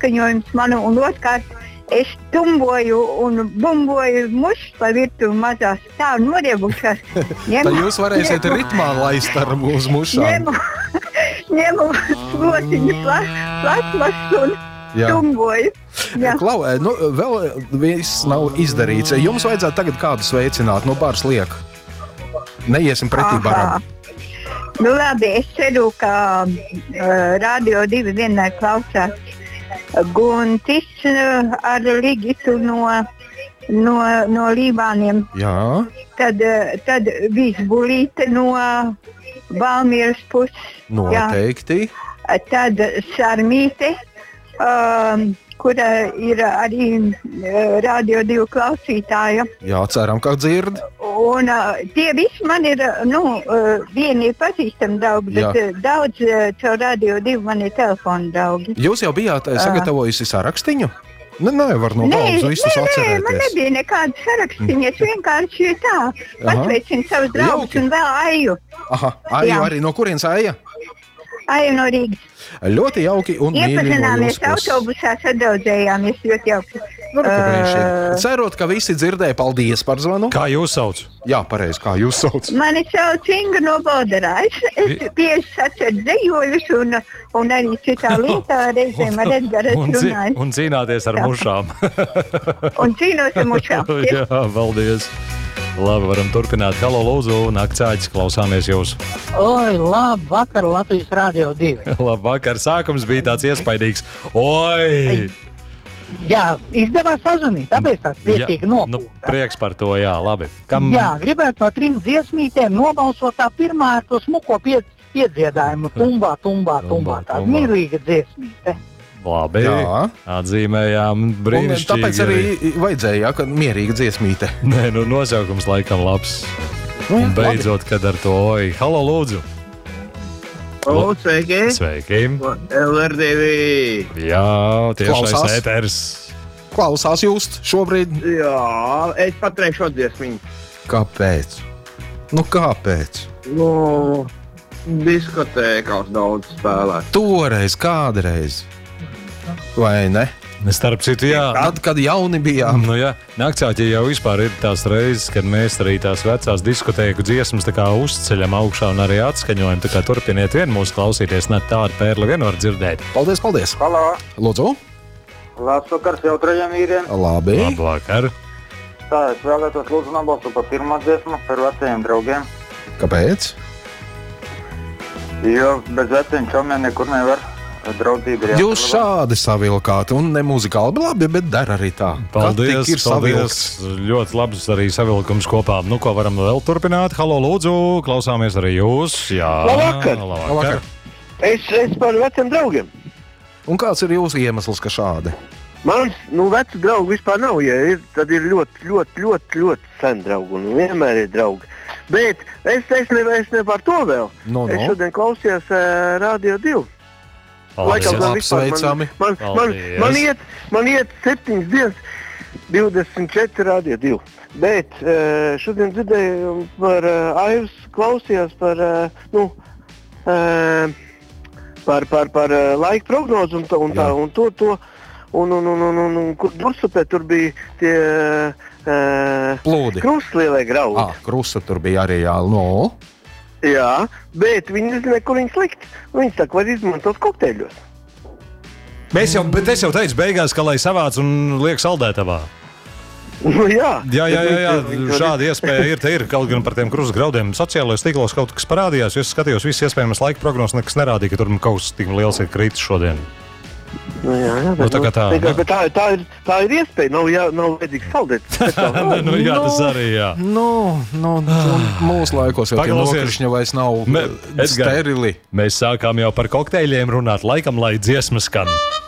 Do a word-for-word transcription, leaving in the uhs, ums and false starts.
atskaņojums manu, un otrkārt es tumboju un bumboju mušas pa virtuvi mazās tā noriebušās. Tad jūs varēsiet ritmā laist ar uz mušām. Ņemu, ņemu slociņu plasmas un Jā. tumboju. Jā. Klau, nu, vēl viss nav izdarīts. Jums vajadzētu tagad kādu sveicināt, no bars liek. Neiesim pretī baram. Nu labi, es ceru, ka uh, Radio divi vienmēr klausās Guntis uh, ar Ligitu no, no, no Lībāniem. Jā. Tad, uh, tad Vīsbulīte no Valmieras puses. Noteikti. Jā. Tad Sarmīte, uh, kura ir arī uh, Radio divi klausītāja. Jā, ceram, kā dzird. Un uh, tie visi man ir, nu, uh, vieni ir pazīstami draugi, bet uh, daudz uh, caur Radio divi man ir telefona draugi. Jūs jau bijāt uh, sagatavojusi sarakstiņu? Ne, nevar no galvas visus nē, atcerēties. Nē, man nebija nekāda sarakstiņa, es vienkārši tā pasveicinu savus draugus un vēl Aiju. Aha, Aiju Jā. Arī no kurienes Aija? Aiju no Rīgas. Ļoti jauki un mīļi no Iepazināmies jūsu puses. autobusā, sadraudzējāmies ļoti jauki. Uh, Cerot, ka visi dzirdēja, paldies par zvanu. Kā jūs sauc? Jā, pareizi, kā jūs sauc. Mani sauc Inga no Bodarā. Es, es tieši atceru dzejojus un, un arī citā lietā reizēm ar Edgaru runāju. Un cīnāties ar mušām. un cīnos ar mušām. Jā, paldies. Labi, varam turpināt. Halo, lūdzu, Naktsāķis, klausāmies jūs. Oi, labi, vakar Latvijas Radio divi. Labi, vakar sākums bija tāds iespaidīgs. Oi! Jā, izdevās sazvanīt, tāpēc tāds priecīgi nopūta. Nu, prieks par to, jā, labi. Kam... Jā, gribētu no trim dziesmītēm nobalsot tā pirmā ar to smuko pie, piedziedājumu. Tumbā, tumbā, tumbā. Tā mīlīga dziesmīte. Labi, jā. Atzīmējām brīnišķīgi. Un tāpēc arī vajadzēja, jā, ka mierīga dziesmīte. Nē, nu nosaukums laikam labs. Un beidzot, kad ar to, oi, halo, lūdzu. O, sveiki. Sveiki. L R divi. Jā, tiešais ēters. Klausās just šobrīd. Jā, es paturēšu dziesmiņu. Kāpēc? Nu, kāpēc? Nu, diskotēkās daudz spēlē. Toreiz, kādreiz. Vai ne? Starp citu, jā. Tad, kad jauni bijām. Nu, jā. Naktsāķi jau vispār ir tās reizes, kad mēs arī tās vecās diskotēku dziesmas tā kā uzceļam augšā un arī atskaņojam. Tā kā turpiniet vien mūs klausīties, ne tādu pērli vien var dzirdēt. Paldies, paldies. Halo. Lūdzu. Labs vakars jautrajiem vīriem. Labi. Labvakar. Tā, es vēlētos lūdzu nobalstu par pirmo dziesmu, par vecajiem draugiem. Kāpēc? Jo bez vecajiem čomiem nekur nevar. Draudzība ir Jūs šādi savilkāt, un ne muzikāli labi, bet dara arī tā. Paldies, ir paldies. Ļoti labs arī savilkums kopā. Nu, ko varam vēl turpināt? Halo, lūdzu, klausāmies arī jūs. Jā, labvakar. labvakar. Labvakar. Es, es par veciem draugiem. Un kāds ir jūsu iemesls, ka šādi? Man, nu, veci draugi vispār nav, ja ir, tad ir ļoti, ļoti, ļoti, ļoti sen draugi, un vienmēr ir draugi. Bet es, es, ne, es ne par to vēl. No, no. Es šodien klausījos uh, Radio divi. Paldies, apsveicami. Man, man, man, man, iet, man iet septiņas dienas, divdesmit četri Radio divi. Bet uh, šodien dzirdēju par uh, Aivas klausījos par, uh, nu, uh, par, par, par uh, laika prognozu un, un, tā, un to, to, un, un, un, un, un, un kur Dursupē tur bija tie uh, plūdi. Krustlielie graudi. Ah, krusta tur bija arī, jā, no. Jā, bet viņi nezināja, kur viņus likt. Viņi saka, var izmantot kokteļos. Mēs jau, bet es jau teicu beigās, ka lai savāc un liek saldētavā. Nu, jā. Jā, jā, jā, jā. Šāda iespēja ir. Te ir kaut gan par tiem krusta graudiem sociālajos tīklos kaut kas parādījās. Es skatījos visas iespējamas laika prognozes, nekas nerādīja, ka tur kaut kas tik liels ir kritis šodien. Nu, jā, jā, bet, nu, tā, tā, tā, bet tā, tā, ir, tā ir iespēja, nav, jā, nav vajadzīgs saldēt. nu, jā, tas arī, jā. Nu, nu, mūsu laikos jau tie nokrišņi vairs nav Me, sterili. Mēs sākām jau par kokteļiem runāt, laikam, lai dziesma skan.